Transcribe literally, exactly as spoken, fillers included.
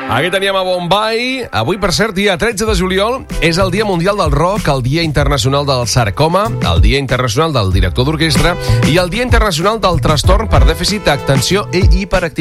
Aquí teníem a Bombay. Avui, per cert, dia tretze de juliol, és el Dia Mundial del Rock, el Dia Internacional del Sarcoma, el Dia Internacional del Director d'Orquestra i el Dia Internacional del Trastorn per Dèficit d'Atenció i Hiperactivitat.